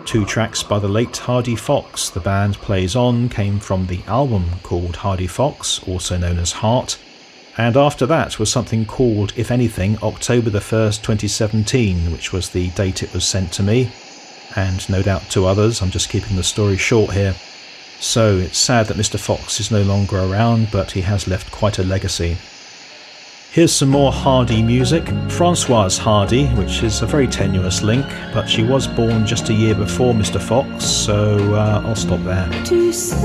2 tracks by the late Hardy Fox. The band Plays On came from the album called Hardy Fox, also known as Heart, and after that was something called If Anything, October the 1st, 2017, which was the date it was sent to me, and no doubt to others. I'm just keeping the story short here. So it's sad that Mr. Fox is no longer around, but he has left quite a legacy. Here's some more Hardy music. Françoise Hardy, which is a very tenuous link, but she was born just a year before Mr. Fox, so I'll stop there.